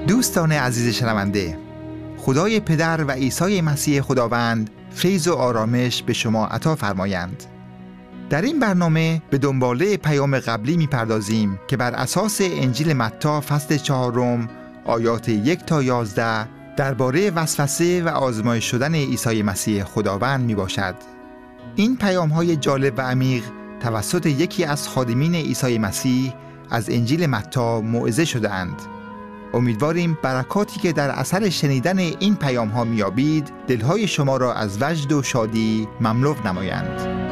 دوستان عزیز شنونده، خدای پدر و عیسی مسیح خداوند فیض و آرامش به شما عطا فرمایند. در این برنامه به دنباله پیام قبلی می‌پردازیم که بر اساس انجیل متی فصل 4 آیات 1 تا 11 درباره وسوسه و آزمایش شدن عیسی مسیح خداوند میباشد. این پیام‌های جالب و عمیق توسط یکی از خادمین عیسی مسیح از انجیل متی موعظه شده‌اند. امیدواریم برکاتی که در اثر شنیدن این پیام‌ها می‌یابید دلهای شما را از وجد و شادی مملو نمایند.